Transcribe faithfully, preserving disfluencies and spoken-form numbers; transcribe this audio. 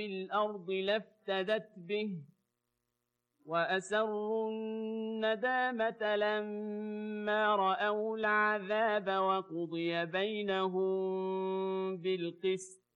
في الأرض لافتدت به وأسروا الندامة لما رأوا العذاب وقضي بينهم بالقسط